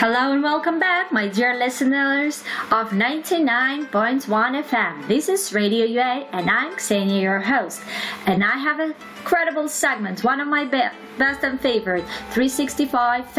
Hello and welcome back, my dear listeners of 99.1 FM. This is Radio UA and I'm Xenia, your host. And I have a incredible segment, one of my best and favorite, 365